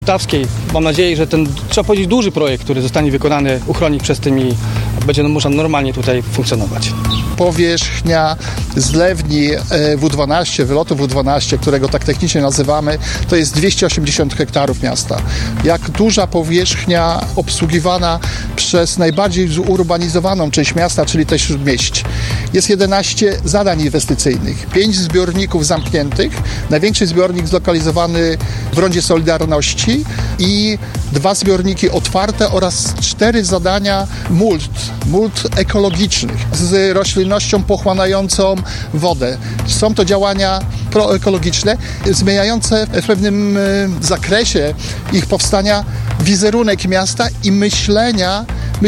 Tawskiej. Mam nadzieję, że ten, trzeba powiedzieć, duży projekt, który zostanie wykonany, uchroni przez tym i będzie można normalnie tutaj funkcjonować. Powierzchnia zlewni W12, wylotu W12, którego tak technicznie nazywamy, to jest 280 hektarów miasta. Jak duża powierzchnia obsługiwana przez najbardziej zurbanizowaną część miasta, czyli też śródmieść. Jest 11 zadań inwestycyjnych, 5 zbiorników zamkniętych, największy zbiornik zlokalizowany w Rondzie Solidarności i 2 zbiorniki otwarte oraz 4 zadania mult ekologicznych z roślinnością pochłaniającą wodę. Są to działania proekologiczne, zmieniające w pewnym zakresie ich powstania wizerunek miasta i myślenia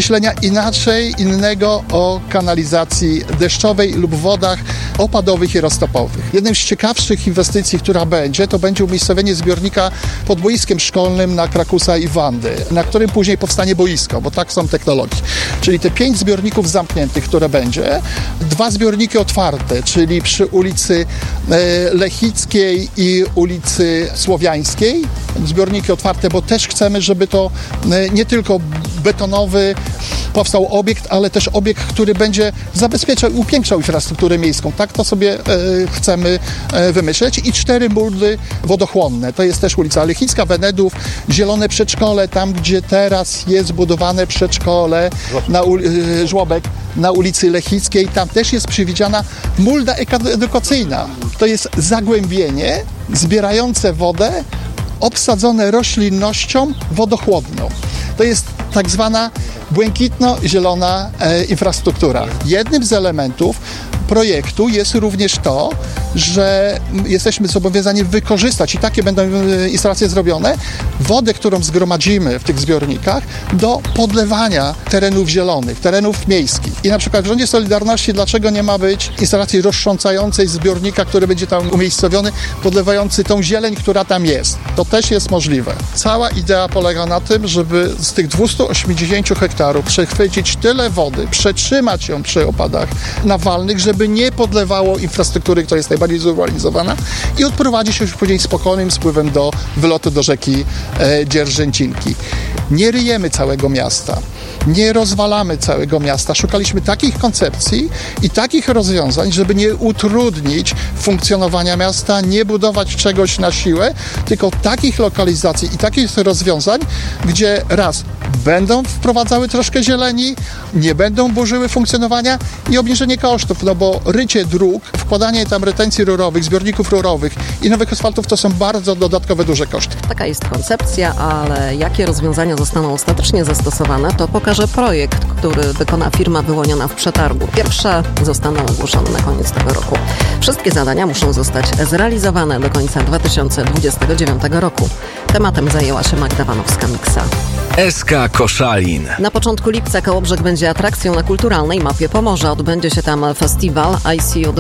innego o kanalizacji deszczowej lub wodach opadowych i roztopowych. Jednym z ciekawszych inwestycji, która to będzie umiejscowienie zbiornika pod boiskiem szkolnym na Krakusa i Wandy, na którym później powstanie boisko, bo tak są technologie. Czyli te 5 zbiorników zamkniętych, które będzie, 2 zbiorniki otwarte, czyli przy ulicy Lechickiej i ulicy Słowiańskiej. Zbiorniki otwarte, bo też chcemy, żeby to nie tylko betonowy powstał obiekt, ale też obiekt, który będzie zabezpieczał i upiększał infrastrukturę miejską. Tak to sobie chcemy wymyśleć. I 4 muldy wodochłonne. To jest też ulica Lechicka, Wenedów, Zielone Przedszkole, tam gdzie teraz jest budowane przedszkole, żłobek na ulicy Lechickiej. Tam też jest przewidziana mulda edukacyjna. To jest zagłębienie zbierające wodę, obsadzone roślinnością wodochłonną. To jest tak zwana błękitno-zielona infrastruktura. Jednym z elementów projektu jest również to, że jesteśmy zobowiązani wykorzystać, i takie będą instalacje zrobione, wodę, którą zgromadzimy w tych zbiornikach do podlewania terenów zielonych, terenów miejskich. I na przykład w Rondzie Solidarności dlaczego nie ma być instalacji roztrząsającej zbiornika, który będzie tam umiejscowiony, podlewający tą zieleń, która tam jest. To też jest możliwe. Cała idea polega na tym, żeby z tych 280 hektarów przechwycić tyle wody, przetrzymać ją przy opadach nawalnych, żeby nie podlewało infrastruktury, która jest najbardziej zurbanizowana, i odprowadzić się już później spokojnym spływem do wylotu do rzeki Dzierżęcinki. Nie ryjemy całego miasta, nie rozwalamy całego miasta. Szukaliśmy takich koncepcji i takich rozwiązań, żeby nie utrudnić funkcjonowania miasta, nie budować czegoś na siłę, tylko takich lokalizacji i takich rozwiązań, gdzie raz będą wprowadzały troszkę zieleni, nie będą burzyły funkcjonowania i obniżenie kosztów, no bo rycie dróg, wkładanie tam retencji rurowych, zbiorników rurowych i nowych asfaltów to są bardzo dodatkowe duże koszty. Taka jest koncepcja, ale jakie rozwiązania zostaną ostatecznie zastosowane, to pokaże projekt, który wykona firma wyłoniona w przetargu. Pierwsze zostaną ogłoszone na koniec tego roku. Wszystkie zadania muszą zostać zrealizowane do końca 2029 roku. Tematem zajęła się Magda Wanowska-Miksa. SK Koszalin. Na początku lipca Kołobrzeg będzie atrakcją na kulturalnej mapie Pomorza. Odbędzie się tam festiwal ICU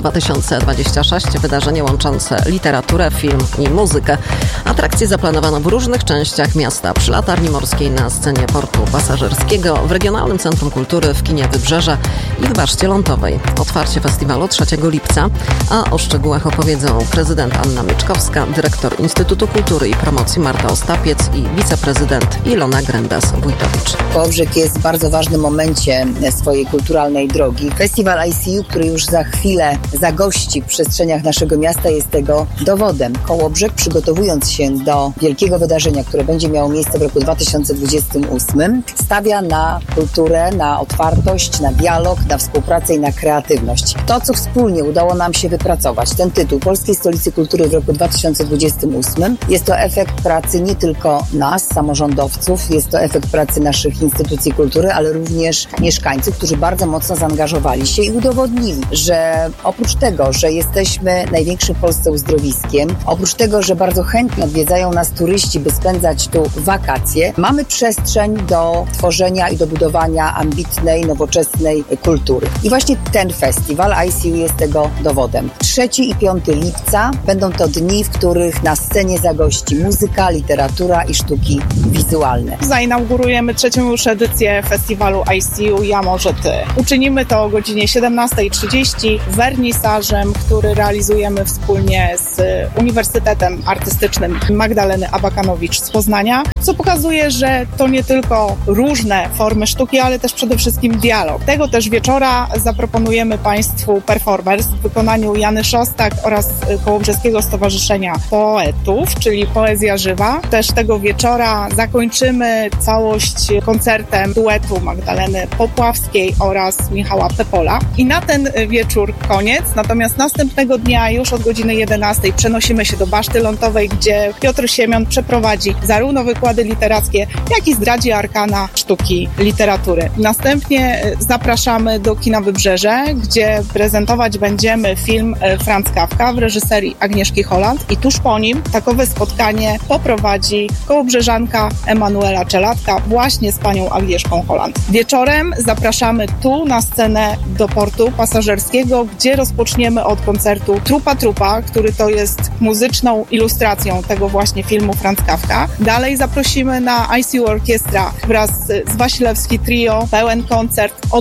2026, wydarzenie łączące literaturę, film i muzykę. Atrakcje zaplanowano w różnych częściach miasta. Przy Latarni Morskiej, na scenie portu pasażerskiego, w Regionalnym Centrum Kultury, w kinie Wybrzeże i w Baszcie Lądowej. Otwarcie festiwalu 3 lipca, a o szczegółach opowiedzą prezydent Anna Mieczkowska, dyrektor Instytutu Kultury i Promocji Marta Ostapiec i wiceprezydent Ilona Grendas-Wójtowicz. Kołobrzeg jest w bardzo ważnym momencie swojej kulturalnej drogi. Festiwal ICU, który już za chwilę zagości w przestrzeniach naszego miasta, jest tego dowodem. Kołobrzeg, przygotowując się do wielkiego wydarzenia, które będzie miało miejsce w roku 2028, stawia na kulturę, na otwartość, na dialog, na współpracę i na kreatywność. To, co wspólnie udało nam się wypracować, ten tytuł Polskiej Stolicy Kultury w roku 2028, jest to efekt pracy nie tylko nas, samorządowców, jest to efekt pracy naszych instytucji kultury, ale również mieszkańców, którzy bardzo mocno zaangażowali się i udowodnili, że oprócz tego, że jesteśmy największym w Polsce uzdrowiskiem, oprócz tego, że bardzo chętnie odwiedzają nas turyści, by spędzać tu wakacje, mamy przestrzeń do tworzenia i do budowania ambitnej, nowoczesnej kultury. I właśnie ten festiwal ICU jest tego dowodem. 3 i 5 lipca będą to dni, w których na scenie zagości muzyka, literatura i sztuki wizualne. zainaugurujemy 3. już edycję festiwalu ICU Ja Może Ty. Uczynimy to o godzinie 17:30 wernisażem, który realizujemy wspólnie z Uniwersytetem Artystycznym Magdaleny Abakanowicz z Poznania, co pokazuje, że to nie tylko różne formy sztuki, ale też przede wszystkim dialog. Tego też wieczora zaproponujemy Państwu performers w wykonaniu Jany Szostak oraz Kołobrzeskiego Stowarzyszenia Poetów, czyli Poezja Żywa. Też tego wieczora zakończymy całość koncertem duetu Magdaleny Popławskiej oraz Michała Pepola. I na ten wieczór koniec, natomiast następnego dnia już od godziny 11 przenosimy się do Baszty Lądowej, gdzie Piotr Siemion przeprowadzi zarówno wykłady literackie, jak i zdradzi arkana sztuki literatury. Następnie zapraszamy do Kina Wybrzeże, gdzie prezentować będziemy film Franz Kafka w reżyserii Agnieszki Holland i tuż po nim takowe spotkanie poprowadzi kołobrzeżanka Emanuela Czelatka właśnie z panią Agnieszką Holland. Wieczorem zapraszamy tu na scenę do portu pasażerskiego, gdzie rozpoczniemy od koncertu Trupa, który to jest muzyczną ilustracją tego właśnie filmu Franz Kafka. Dalej zaprosimy na ICU Orkiestra wraz z Wasilewski Trio, pełen koncert. O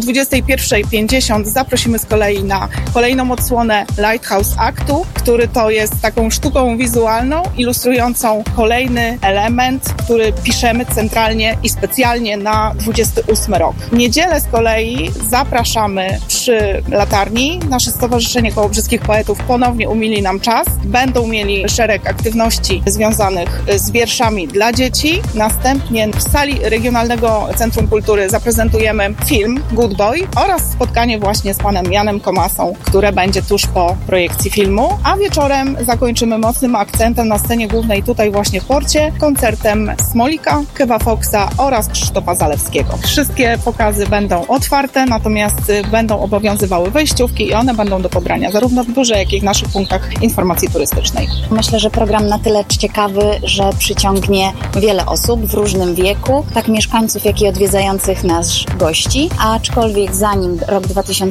21:50 zaprosimy z kolei na kolejną odsłonę Lighthouse Actu, który to jest taką sztuką wizualną, ilustrującą kolejny element, który piszemy centralnie i specjalnie na 28 rok. W niedzielę z kolei zapraszamy przy latarni. Nasze Stowarzyszenie Kołobrzeskich Poetów ponownie umili nam czas. Będą mieli szereg aktywności związanych z wierszami dla dzieci. Następnie w sali Regionalnego Centrum Kultury zaprezentujemy film Good Boy oraz spotkanie właśnie z panem Janem Komasą, które będzie tuż po projekcji filmu. A wieczorem zakończymy mocnym akcentem na scenie głównej tutaj właśnie w porcie koncertem Smolika, Kewa Foxa oraz Krzysztofa Zalewskiego. Wszystkie pokazy będą otwarte, natomiast będą obowiązywały wejściówki i one będą do pobrania zarówno w biurze, jak i w naszych punktach informacji turystycznej. Myślę, że program na tyle ciekawy, że przyciągnie wiele osób w różnym wieku, tak mieszkańców, jak i odwiedzających nas gości, aczkolwiek zanim rok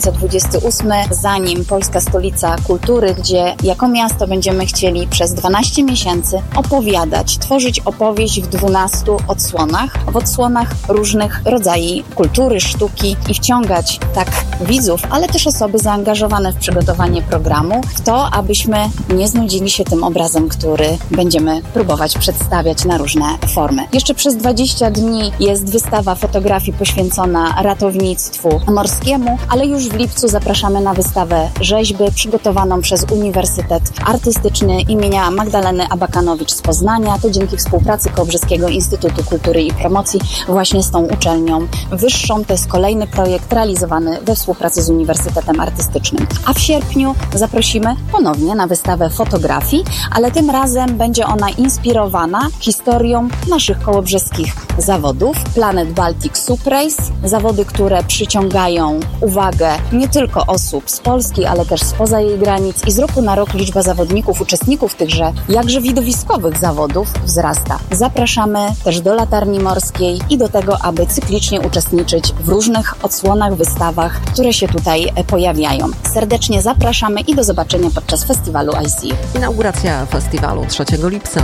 2028, zanim Polska Stolica Kultury, gdzie jako miasto będziemy chcieli przez 12 miesięcy opowiadać, tworzyć opowieść w 12 odsłonach, w odsłonach różnych rodzajów kultury, sztuki i wciągać tak widzów, ale też osoby zaangażowane w przygotowanie programu w to, abyśmy nie znudzili się tym obrazem, który będziemy próbować przedstawiać na różne formy. Jeszcze przez 20 dni jest wystawa fotografii poświęcona ratownictwu morskiemu, ale już w lipcu zapraszamy na wystawę rzeźby przygotowaną przez Uniwersytet Artystyczny imienia Magdaleny Abakanowicz z Poznania. To dzięki współpracy Kołobrzeskiego Instytutu Kultury i Promocji właśnie z tą uczelnią wyższą. To jest kolejny projekt realizowany we współpracy z Uniwersytetem Artystycznym. A w sierpniu zaprosimy ponownie na wystawę fotografii, ale tym razem będzie ona inspirowana historią naszych kołobrzeskich zawodów. Planet Baltic Sup Race, zawody, które przyciągają uwagę nie tylko osób z Polski, ale też spoza jej granic i z roku na rok liczba zawodników, uczestników tychże jakże widowiskowych zawodów wzrasta. Zapraszamy też do Latarni Morskiej i do tego, aby cyklicznie uczestniczyć w różnych odsłonach, wystawach, które się tutaj pojawiają. Serdecznie zapraszamy i do zobaczenia podczas festiwalu ICU. Inauguracja festiwalu 3 lipca o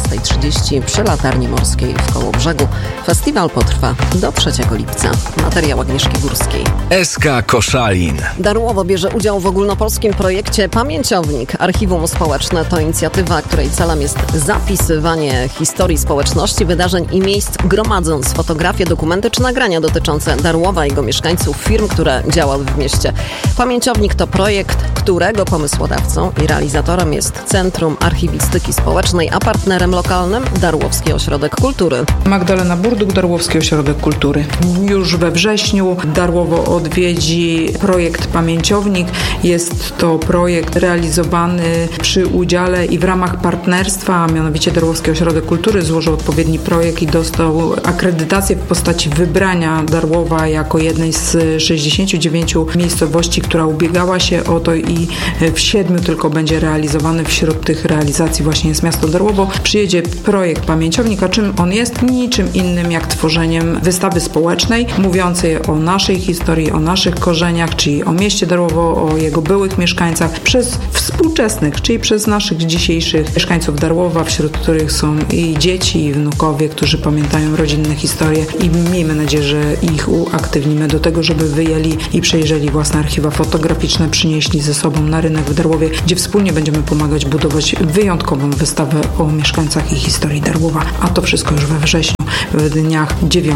17:30 przy Latarni Morskiej w Kołobrzegu. Festiwal potrwa do 3 lipca. Materiał Agnieszki Górskiej. SK Koszalin. Darłowo bierze udział w ogólnopolskim projekcie Pamięciownik. Archiwum Społeczne to inicjatywa, której celem jest zapisywanie historii społeczności, wydarzeń i miejsc, gromadząc fotografie, dokumenty czy nagrania dotyczące Darłowa i jego mieszkańców, firm, które działały w mieście. Pamięciownik to projekt, którego pomysłodawcą i realizatorem jest Centrum Archiwistyki Społecznej, a partnerem lokalnym Darłowski Ośrodek Kultury. Magdalena Burduk, Darłowski Ośrodek Kultury. Już we wrześniu Darłowo odwiedzi projekt Pamięciownik. Jest to projekt realizowany przy udziale i w ramach partnerstwa, a mianowicie Darłowski Ośrodek Kultury złożył odpowiedni projekt i dostał akredytację w postaci wybrania Darłowa jako jednej z 69 9 miejscowości, która ubiegała się o to i w 7 tylko będzie realizowany. Wśród tych realizacji właśnie jest miasto Darłowo. Przyjedzie projekt Pamięciownik, a czym on jest? Niczym innym jak tworzeniem wystawy społecznej mówiącej o naszej historii, o naszych korzeniach, czyli o mieście Darłowo, o jego byłych mieszkańcach przez współczesnych, czyli przez naszych dzisiejszych mieszkańców Darłowa, wśród których są i dzieci, i wnukowie, którzy pamiętają rodzinne historie i miejmy nadzieję, że ich uaktywnimy do tego, żeby wyjęli i przejrzeli własne archiwa fotograficzne, przynieśli ze sobą na rynek w Darłowie, gdzie wspólnie będziemy pomagać budować wyjątkową wystawę o mieszkańcach i historii Darłowa, a to wszystko już we wrześniu, w dniach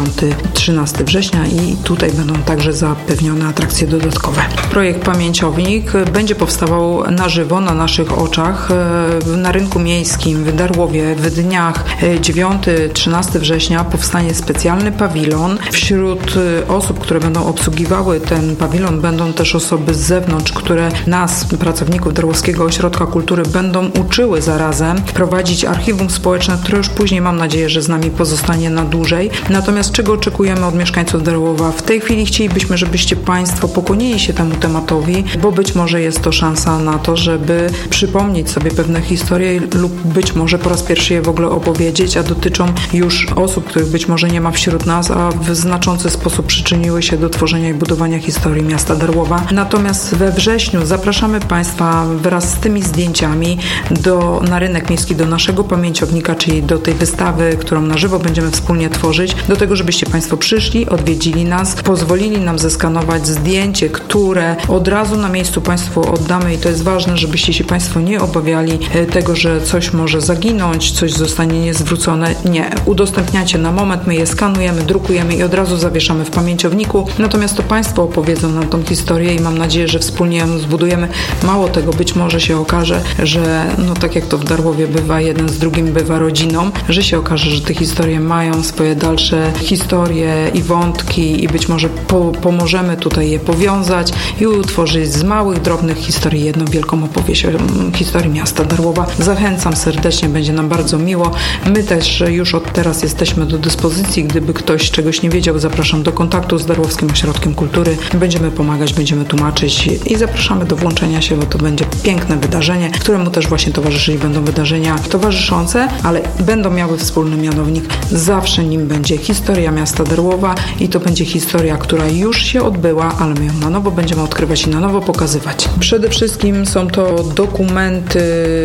9-13 września i tutaj będą także zapewnione atrakcje dodatkowe. Projekt Pamięciownik będzie powstawał na żywo, na naszych oczach na rynku miejskim w Darłowie w dniach 9-13 września powstanie specjalny pawilon. Wśród osób, które będą obsługiwały ten pawilon będą też osoby z zewnątrz, które nas, pracowników Darłowskiego Ośrodka Kultury, będą uczyły zarazem prowadzić archiwum społeczne, które już później mam nadzieję, że z nami pozostanie na dłużej. Natomiast czego oczekujemy od mieszkańców Darłowa? W tej chwili chcielibyśmy, żebyście Państwo pokłonili się temu tematowi, bo być może jest to szansa na to, żeby przypomnieć sobie pewne historie lub być może po raz pierwszy je w ogóle opowiedzieć, a dotyczą już osób, których być może nie ma wśród nas, a w znaczący sposób przyczyniły się do tworzenia i budowania historii miasta Darłowa. Natomiast we wrześniu zapraszamy Państwa wraz z tymi zdjęciami na rynek miejski, do naszego pamięciownika, czyli do tej wystawy, którą na żywo będziemy wspólnie tworzyć, do tego, żebyście Państwo przyszli, odwiedzili nas, pozwolili nam zeskanować zdjęcie, które od razu na miejscu Państwu oddamy i to jest ważne, żebyście się Państwo nie obawiali tego, że coś może zaginąć, coś zostanie niezwrócone. Nie, udostępniacie na moment, my je skanujemy, drukujemy i od razu zawieszamy w pamięciowniku. Natomiast to Państwo opowiedzą nam tą historię i mam nadzieję, że wspólnie ją zbudujemy. Mało tego, być może się okaże, że tak jak to w Darłowie bywa, jeden z drugim bywa rodziną, że się okaże, że te historie mają swoje dalsze historie i wątki i być może pomożemy tutaj je powiązać i utworzyć z małych, drobnych historii jedną wielką opowieść o historii miasta Darłowa. Zachęcam serdecznie, będzie nam bardzo miło. My też już od teraz jesteśmy do dyspozycji. Gdyby ktoś czegoś nie wiedział, zapraszam do kontaktu z Darłowskim Ośrodkiem Kultury. Będziemy pomagać, będziemy tłumaczyć i zapraszamy do włączenia się, bo to będzie piękne wydarzenie, któremu też właśnie towarzyszyć będą wydarzenia towarzyszące, ale będą miały wspólny mianownik. Zawsze nim będzie historia miasta Darłowa i to będzie historia, która już się odbyła, ale my ją na nowo będziemy odkrywać i na nowo pokazywać. Przede wszystkim są to dokumenty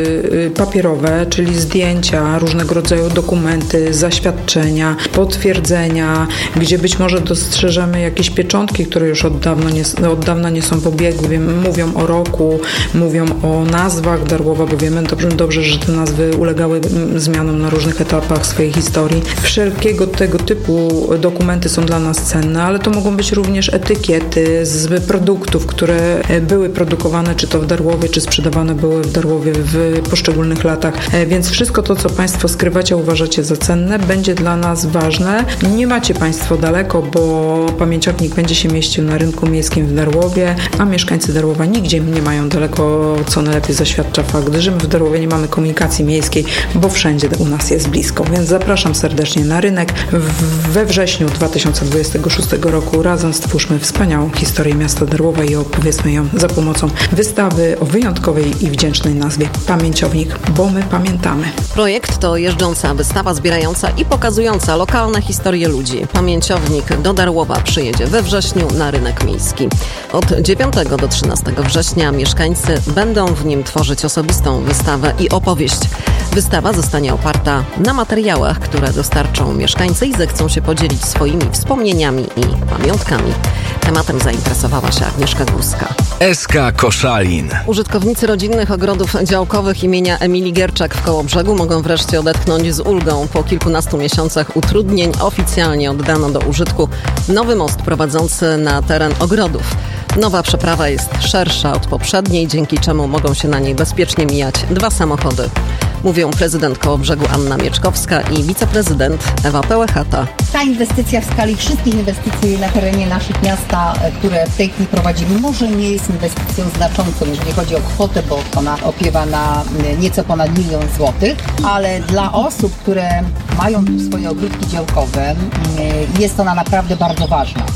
papierowe, czyli zdjęcia, różnego rodzaju dokumenty, zaświadczenia, potwierdzenia, gdzie być może dostrzeżemy jakieś pieczątki, które już od dawna nie są w obiegu. Mówią o roku, mówią o nazwach Darłowa, bo wiemy dobrze, że te nazwy ulegały zmianom na różnych etapach swojej historii. Wszelkiego tego typu dokumenty są dla nas cenne, ale to mogą być również etykiety z produktów, które były produkowane czy to w Darłowie, czy sprzedawane były w Darłowie w poszczególnych latach. Więc wszystko to, co Państwo skrywacie, uważacie za cenne, będzie dla nas ważne. Nie macie Państwo daleko, bo pamięciownik będzie się mieścił na rynku miejskim w Darłowie, a mieszkańcy Darłowa nigdzie nie mają daleko, co najlepiej zaświadcza fakt, że my w Darłowie nie mamy komunikacji miejskiej, bo wszędzie u nas jest blisko. Więc zapraszam serdecznie na rynek. We wrześniu 2026 roku razem stwórzmy wspaniałą historię miasta Darłowa i opowiedzmy ją za pomocą wystawy o wyjątkowej i wdzięcznej nazwie Pamięciownik, bo my pamiętamy. Projekt to jeżdżąca wystawa zbierająca i pokazująca lokalne historie ludzi. Pamięciownik do Darłowa przyjedzie we wrześniu na rynek miejski. Od 9 do 13 września mieszkańcy będą w nim tworzyć osobistą wystawę i opowieść. Wystawa zostanie oparta na materiałach, które dostarczą mieszkańcy i zechcą się podzielić swoimi wspomnieniami i pamiątkami. Tematem zainteresowała się Agnieszka Górska. SK Koszalin. Użytkownicy rodzinnych ogrodów działkowych imienia Emilii Gierczak w Kołobrzegu mogą wreszcie odetchnąć z ulgą. Po kilkunastu miesiącach utrudnień oficjalnie oddano do użytku nowy most prowadzący na teren ogrodów. Nowa przeprawa jest szersza od poprzedniej, dzięki czemu mogą się na niej bezpiecznie mijać 2 samochody. Mówią prezydent Kołobrzegu Anna Mieczkowska i wiceprezydent Ewa Pełechata. Ta inwestycja w skali wszystkich inwestycji na terenie naszych miasta, które w tej chwili prowadzimy, może nie jest inwestycją znaczącą, jeżeli chodzi o kwotę, bo ona opiewa na nieco ponad 1 000 000 złotych, ale dla osób, które mają tu swoje ogródki działkowe, jest ona naprawdę bardzo ważna.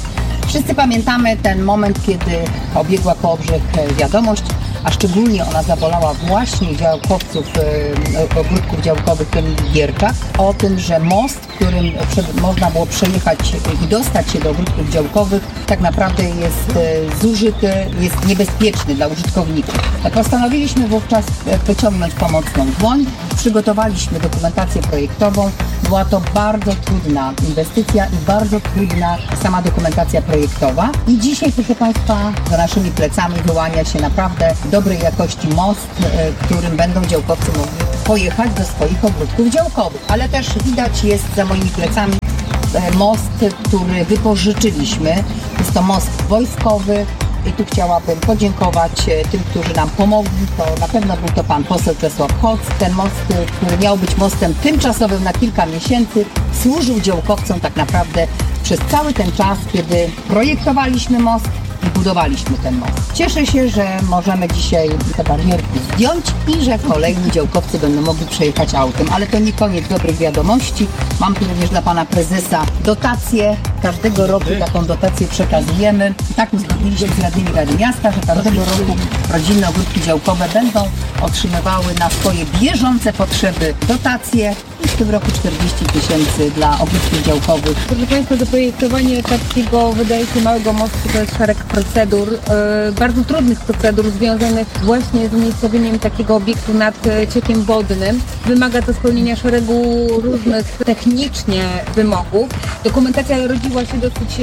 Wszyscy pamiętamy ten moment, kiedy obiegła Kołobrzeg wiadomość, a szczególnie ona zabolała właśnie działkowców, ogródków działkowych w Gierkach, o tym, że most, którym można było przejechać i dostać się do ogródków działkowych, tak naprawdę jest zużyty, jest niebezpieczny dla użytkowników. Postanowiliśmy wówczas wyciągnąć pomocną dłoń, przygotowaliśmy dokumentację projektową. Była to bardzo trudna inwestycja i bardzo trudna sama dokumentacja projektowa. I dzisiaj, proszę Państwa, za naszymi plecami wyłania się naprawdę dobrej jakości most, którym będą działkowcy mogli pojechać do swoich ogródków działkowych. Ale też widać jest za moimi plecami most, który wypożyczyliśmy. Jest to most wojskowy. I tu chciałabym podziękować tym, którzy nam pomogli. To na pewno był to pan poseł Czesław Hoc. Ten most, który miał być mostem tymczasowym na kilka miesięcy, służył działkowcom tak naprawdę przez cały ten czas, kiedy projektowaliśmy most i budowaliśmy ten most. Cieszę się, że możemy dzisiaj te barierki zdjąć i że kolejni działkowcy będą mogli przejechać autem. Ale to nie koniec dobrych wiadomości. Mam tu również dla pana prezesa dotację. Każdego roku taką dotację przekazujemy. Tak uzgodniliśmy z radnymi Rady Miasta, że każdego roku rodzinne ogródki działkowe będą otrzymywały na swoje bieżące potrzeby dotacje. I w tym roku 40 000 dla ogródków działkowych. Proszę Państwa, zaprojektowanie takiego, wydaje się, małego mostu to jest szereg procedur, bardzo trudnych procedur związanych właśnie z umiejscowieniem takiego obiektu nad ciekiem wodnym. Wymaga to spełnienia szeregu różnych technicznie wymogów. Dokumentacja rodziła się dosyć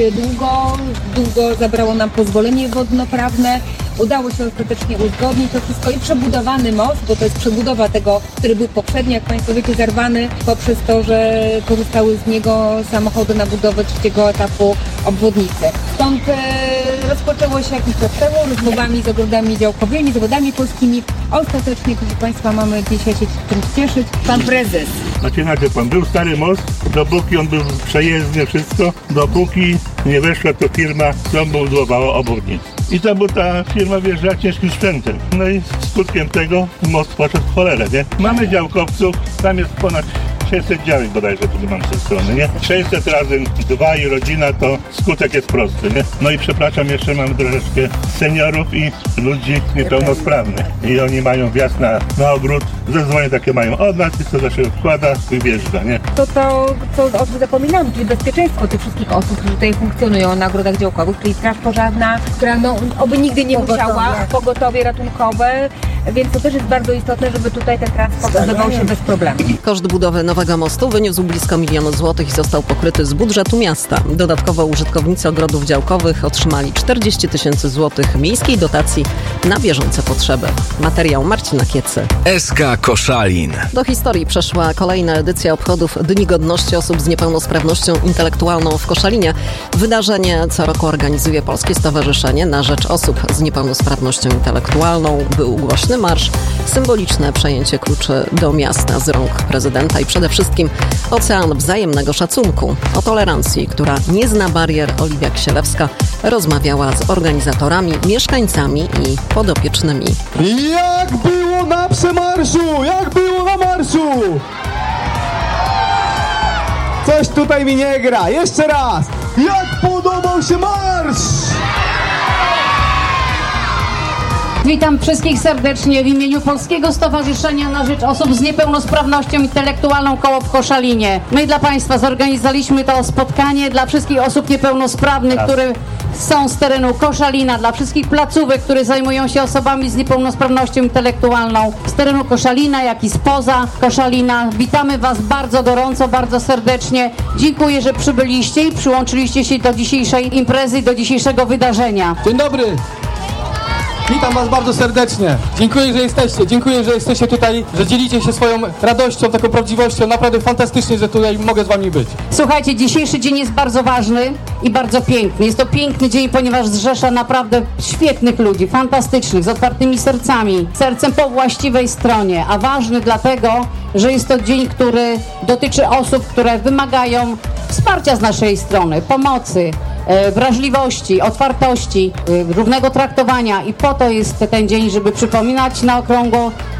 długo zabrało nam pozwolenie wodnoprawne. Udało się ostatecznie uzgodnić to wszystko i przebudowany most, bo to jest przebudowa tego, który był poprzednio, jak Państwo wiecie, zarwany poprzez to, że korzystały z niego samochody na budowę trzeciego etapu obwodnicy. Stąd rozpoczęło się jakiś czas temu rozmowami z ogrodami działkowymi, z wodami polskimi. Ostatecznie, proszę Państwa, mamy dzisiaj się czymś cieszyć. Pan prezes. Znaczy inaczej, pan był stary most, dopóki on był przejezdny, wszystko, dopóki nie weszła to firma, co budowała obwodnicę. I to była ta firma wjeżdżała ciężkim sprzętem. No i skutkiem tego most poszedł w cholerę, nie? Mamy działkowców, tam jest ponad 600 działek bodajże, tu mam z tej strony, nie? 600 razy 2 i rodzina, to skutek jest prosty, nie? No i przepraszam, jeszcze mamy troszeczkę seniorów i ludzi niepełnosprawnych. I oni mają wjazd na ogród, zezwolenie takie mają od nas i co się wkłada i wjeżdża, nie? To o czym zapominamy, czyli bezpieczeństwo tych wszystkich osób, którzy tutaj funkcjonują na ogrodach działkowych, czyli straż pożarna, która oby nigdy nie musiała, pogotowie ratunkowe, więc to też jest bardzo istotne, żeby tutaj ten transport odbywał się bez problemu. Koszt budowy nowego mostu wyniósł blisko 1 000 000 złotych i został pokryty z budżetu miasta. Dodatkowo użytkownicy ogrodów działkowych otrzymali 40 000 złotych miejskiej dotacji na bieżące potrzeby. Materiał Marcina Kiecy. SK Koszalin. Do historii przeszła kolejna edycja obchodów Dni Godności Osób z Niepełnosprawnością Intelektualną w Koszalinie. Wydarzenie co roku organizuje Polskie Stowarzyszenie na Rzecz Osób z Niepełnosprawnością Intelektualną. Był głośny marsz, symboliczne przejęcie kluczy do miasta z rąk prezydenta i przede wszystkim ocean wzajemnego szacunku. O tolerancji, która nie zna barier, Oliwia Ksielewska rozmawiała z organizatorami, mieszkańcami i podopiecznymi. Jak było na przemarszu? Jak było na marszu? Coś tutaj mi nie gra. Jeszcze raz. Jak podobał się marsz? Witam wszystkich serdecznie w imieniu Polskiego Stowarzyszenia na Rzecz Osób z Niepełnosprawnością Intelektualną Koło w Koszalinie. My dla Państwa zorganizowaliśmy to spotkanie dla wszystkich osób niepełnosprawnych, które są z terenu Koszalina, dla wszystkich placówek, które zajmują się osobami z niepełnosprawnością intelektualną z terenu Koszalina, jak i spoza Koszalina. Witamy Was bardzo gorąco, bardzo serdecznie. Dziękuję, że przybyliście i przyłączyliście się do dzisiejszej imprezy, do dzisiejszego wydarzenia. Dzień dobry. Witam Was bardzo serdecznie. Dziękuję, że jesteście tutaj, że dzielicie się swoją radością, taką prawdziwością. Naprawdę fantastycznie, że tutaj mogę z Wami być. Słuchajcie, dzisiejszy dzień jest bardzo ważny i bardzo piękny. Jest to piękny dzień, ponieważ zrzesza naprawdę świetnych ludzi, fantastycznych, z otwartymi sercami, sercem po właściwej stronie, a ważny dlatego, że jest to dzień, który dotyczy osób, które wymagają wsparcia z naszej strony, pomocy, wrażliwości, otwartości, równego traktowania i po to jest ten dzień, żeby przypominać na okrągło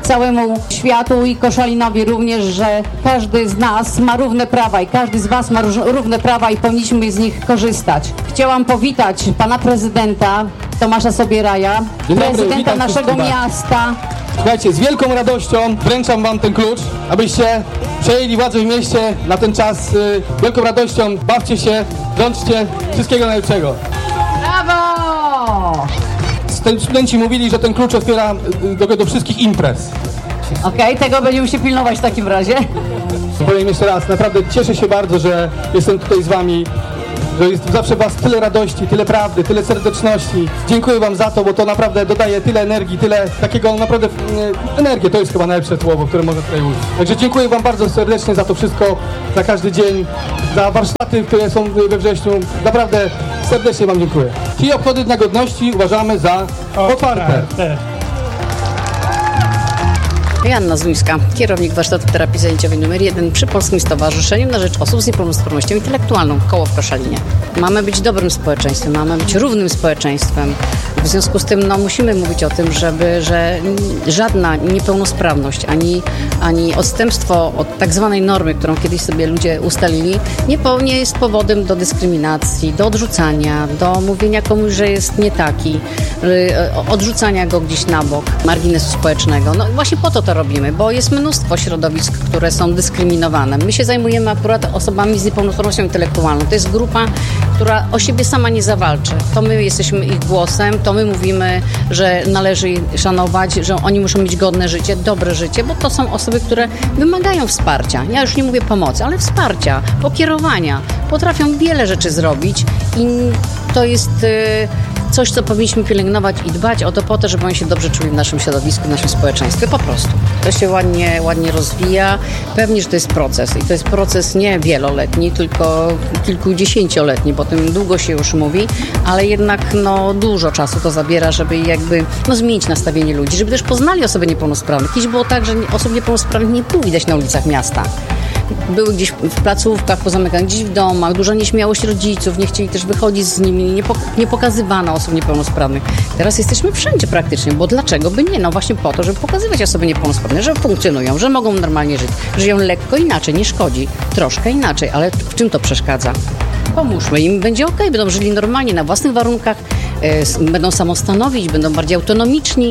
całemu światu i Koszalinowi również, że każdy z nas ma równe prawa i każdy z was ma równe prawa i powinniśmy z nich korzystać. Chciałam powitać pana prezydenta Tomasza Sobieraja, prezydenta naszego miasta. Słuchajcie, z wielką radością wręczam wam ten klucz, abyście przejęli władzę w mieście na ten czas. Z wielką radością bawcie się, drączcie, wszystkiego najlepszego. Brawo! Studenci mówili, że ten klucz otwiera drogę do wszystkich imprez. Okej, tego będziemy się pilnować w takim razie. Powiem jeszcze raz, naprawdę cieszę się bardzo, że jestem tutaj z wami, że jest zawsze w was tyle radości, tyle prawdy, tyle serdeczności. Dziękuję wam za to, bo to naprawdę dodaje tyle energii, tyle takiego naprawdę... Energię to jest chyba najlepsze słowo, które można tutaj użyć. Także dziękuję wam bardzo serdecznie za to wszystko, za każdy dzień, za warsztaty, które są we wrześniu. Naprawdę serdecznie wam dziękuję. Czyli obchody Dnia Godności uważamy za otwarte. Joanna Zduńska, kierownik warsztatu terapii zajęciowej nr 1 przy Polskim Stowarzyszeniu na rzecz Osób z Niepełnosprawnością Intelektualną Koło w Koszalinie. Mamy być dobrym społeczeństwem, mamy być równym społeczeństwem. W związku z tym musimy mówić o tym, że żadna niepełnosprawność ani odstępstwo od tak zwanej normy, którą kiedyś sobie ludzie ustalili, nie jest powodem do dyskryminacji, do odrzucania, do mówienia komuś, że jest nie taki, odrzucania go gdzieś na bok, marginesu społecznego. No właśnie po to robimy, bo jest mnóstwo środowisk, które są dyskryminowane. My się zajmujemy akurat osobami z niepełnosprawnością intelektualną. To jest grupa, która o siebie sama nie zawalczy. To my jesteśmy ich głosem, to my mówimy, że należy ich szanować, że oni muszą mieć godne życie, dobre życie, bo to są osoby, które wymagają wsparcia. Ja już nie mówię pomocy, ale wsparcia, pokierowania. Potrafią wiele rzeczy zrobić i to jest coś, co powinniśmy pielęgnować i dbać o to po to, żeby oni się dobrze czuli w naszym środowisku, w naszym społeczeństwie. Po prostu. To się ładnie rozwija. Pewnie, że to jest proces. I to jest proces nie wieloletni, tylko kilkudziesięcioletni, bo tym długo się już mówi, ale jednak dużo czasu to zabiera, żeby jakby zmienić nastawienie ludzi, żeby też poznali osoby niepełnosprawne. Kiedyś było tak, że osób niepełnosprawnych nie było widać na ulicach miasta. Były gdzieś w placówkach pozamykanych, gdzieś w domach, duża nieśmiałość rodziców, nie chcieli też wychodzić z nimi, nie pokazywano osób niepełnosprawnych. Teraz jesteśmy wszędzie praktycznie, bo dlaczego by nie? No właśnie po to, żeby pokazywać osoby niepełnosprawne, że funkcjonują, że mogą normalnie żyć, żyją lekko inaczej, nie szkodzi, troszkę inaczej, ale w czym to przeszkadza? Pomóżmy im, będzie okej, będą żyli normalnie, na własnych warunkach, będą samostanowić, będą bardziej autonomiczni,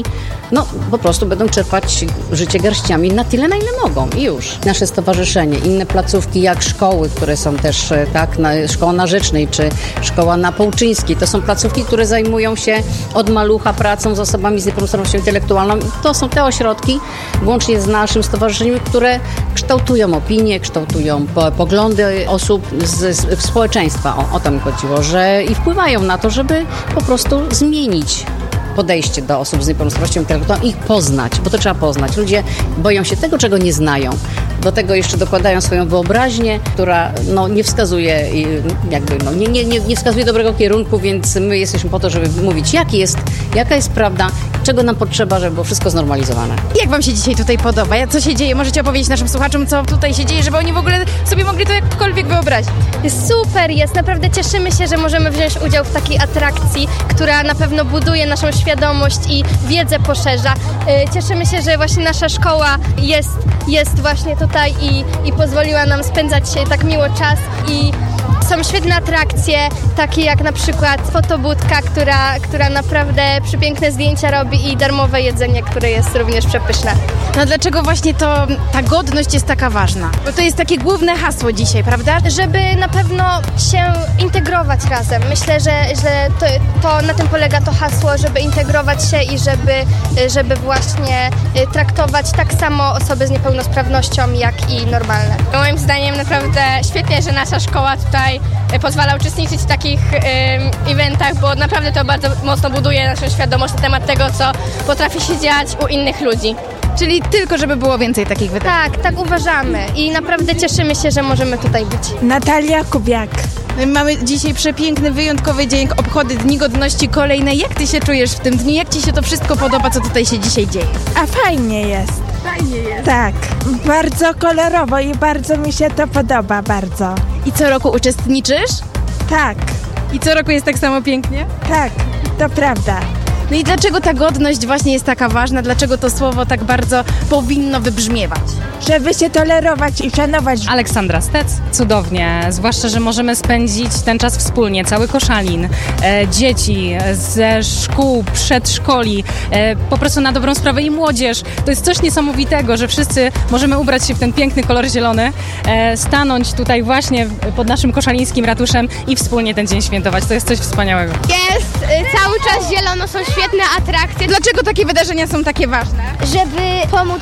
po prostu będą czerpać życie garściami na tyle, na ile mogą i już. Nasze stowarzyszenie, inne placówki jak szkoły, które są też, Szkoła na Rzecznej czy Szkoła na Połczyńskiej, to są placówki, które zajmują się od malucha pracą z osobami z niepełnosprawnością intelektualną. To są te ośrodki, łącznie z naszym stowarzyszeniem, które kształtują opinie, kształtują poglądy osób z społeczeństwa. O to mi chodziło, że i wpływają na to, żeby po prostu zmienić podejście do osób z niepełnosprawnością intelektualną, ich poznać, bo to trzeba poznać. Ludzie boją się tego, czego nie znają. Do tego jeszcze dokładają swoją wyobraźnię, która nie wskazuje nie wskazuje dobrego kierunku, więc my jesteśmy po to, żeby mówić, jaka jest prawda, czego nam potrzeba, żeby było wszystko znormalizowane. Jak wam się dzisiaj tutaj podoba? Co się dzieje? Możecie opowiedzieć naszym słuchaczom, co tutaj się dzieje, żeby oni w ogóle sobie mogli to jakkolwiek wyobrazić. Jest super, naprawdę cieszymy się, że możemy wziąć udział w takiej atrakcji, która na pewno buduje naszą świadomość i wiedzę poszerza. Cieszymy się, że właśnie nasza szkoła jest właśnie tutaj i pozwoliła nam spędzać tak miło czas i są świetne atrakcje, takie jak na przykład fotobudka, która naprawdę przepiękne zdjęcia robi i darmowe jedzenie, które jest również przepyszne. No dlaczego właśnie ta godność jest taka ważna? Bo to jest takie główne hasło dzisiaj, prawda? Żeby na pewno się integrować razem. Myślę, że to na tym polega to hasło, żeby integrować się i żeby właśnie traktować tak samo osoby z niepełnosprawnością, jak i normalne. Moim zdaniem naprawdę świetnie, że nasza szkoła tutaj pozwala uczestniczyć w takich eventach, bo naprawdę to bardzo mocno buduje naszą świadomość na temat tego, co potrafi się dziać u innych ludzi. Czyli tylko, żeby było więcej takich wydarzeń. Tak uważamy i naprawdę cieszymy się, że możemy tutaj być. Natalia Kubiak. Mamy dzisiaj przepiękny, wyjątkowy dzień, obchody Dni Godności kolejne. Jak ty się czujesz w tym dniu? Jak ci się to wszystko podoba, co tutaj się dzisiaj dzieje? A fajnie jest. Fajnie jest. Tak, bardzo kolorowo i bardzo mi się to podoba, bardzo. I co roku uczestniczysz? Tak. I co roku jest tak samo pięknie? Tak, to prawda. No i dlaczego ta godność właśnie jest taka ważna? Dlaczego to słowo tak bardzo powinno wybrzmiewać? Żeby się tolerować i szanować. Aleksandra Stec, cudownie, zwłaszcza, że możemy spędzić ten czas wspólnie, cały Koszalin, dzieci ze szkół, przedszkoli, po prostu na dobrą sprawę i młodzież. To jest coś niesamowitego, że wszyscy możemy ubrać się w ten piękny kolor zielony, stanąć tutaj właśnie pod naszym koszalińskim ratuszem i wspólnie ten dzień świętować. To jest coś wspaniałego. Jest cały czas zielono, są świetne atrakcje. Dlaczego takie wydarzenia są takie ważne? Żeby pomóc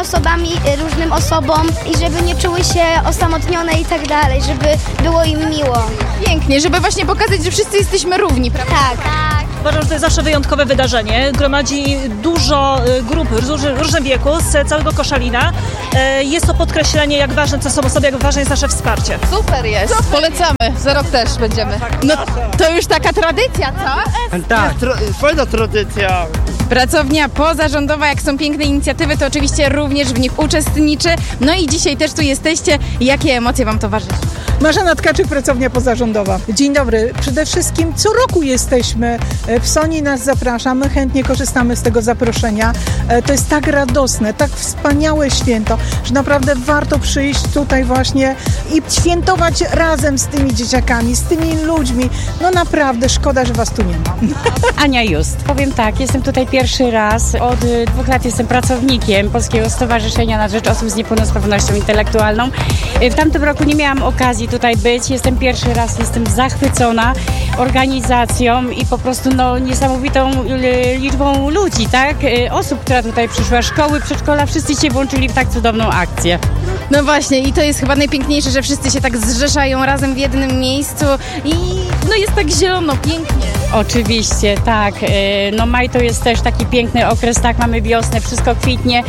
różnym osobom i żeby nie czuły się osamotnione i tak dalej, żeby było im miło. Pięknie, żeby właśnie pokazać, że wszyscy jesteśmy równi, prawda? Tak. Uważam, że to jest zawsze wyjątkowe wydarzenie. Gromadzi dużo grup w różnym wieku z całego Koszalina. Jest to podkreślenie, jak ważne to są osoby, jak ważne jest nasze wsparcie. Super jest, polecamy. Za rok też będziemy. No to już taka tradycja, co? Tak, fajna tradycja. Pracownia pozarządowa, jak są piękne inicjatywy, to oczywiście również w nich uczestniczy. No i dzisiaj też tu jesteście. Jakie emocje wam towarzyszą? Marzena Tkaczyk, pracownia pozarządowa. Dzień dobry. Przede wszystkim co roku jesteśmy. PSONI nas zaprasza, my chętnie korzystamy z tego zaproszenia. To jest tak radosne, tak wspaniałe święto, że naprawdę warto przyjść tutaj właśnie i świętować razem z tymi dzieciakami, z tymi ludźmi. No naprawdę szkoda, że was tu nie ma. Ania Just. Powiem tak, jestem tutaj pierwszy raz. Od 2 lat jestem pracownikiem Polskiego Stowarzyszenia na Rzecz Osób z Niepełnosprawnością Intelektualną. W tamtym roku nie miałam okazji tutaj być. Jestem pierwszy raz, jestem zachwycona organizacją i po prostu niesamowitą liczbą ludzi, tak? Osób, która tutaj przyszła, szkoły, przedszkola, wszyscy się włączyli w tak cudowną akcję. No właśnie i to jest chyba najpiękniejsze, że wszyscy się tak zrzeszają razem w jednym miejscu i jest tak zielono, pięknie. Oczywiście, tak. Maj to jest też taki piękny okres, tak, mamy wiosnę, wszystko kwitnie,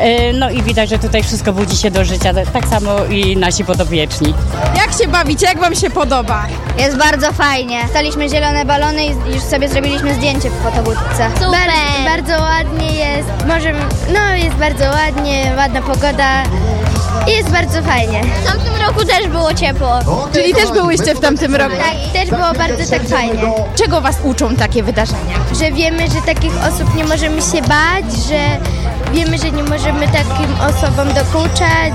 i widać, że tutaj wszystko budzi się do życia, tak samo i nasi podopieczni. Jak się bawicie? Jak wam się podoba? Jest bardzo fajnie. Staliśmy zielone balony i już sobie zrobiliśmy zdjęcie w fotobudce. Super! Bardzo ładnie jest. Jest bardzo ładnie, ładna pogoda. I jest bardzo fajnie. W tamtym roku też było ciepło. Czyli też byłyście w tamtym roku? Tak, i też było bardzo tak fajnie. Czego was uczą takie wydarzenia? Że wiemy, że takich osób nie możemy się bać, że wiemy, że nie możemy takim osobom dokuczać.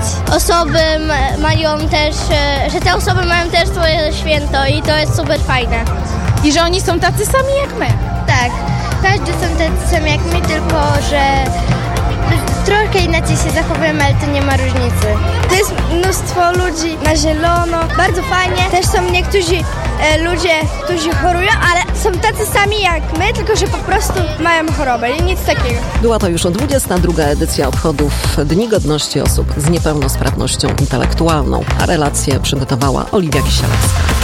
Że te osoby mają też swoje święto i to jest super fajne. I że oni są tacy sami jak my? Tak, każdy są tacy sami jak my, tylko że trochę inaczej się zachowujemy, ale to nie ma różnicy. To jest mnóstwo ludzi na zielono, bardzo fajnie. Też są niektórzy ludzie, którzy chorują, ale są tacy sami jak my, tylko że po prostu mają chorobę i nic takiego. Była to już 22. edycja obchodów Dni Godności Osób z Niepełnosprawnością Intelektualną, a relację przygotowała Oliwia Kisielewska.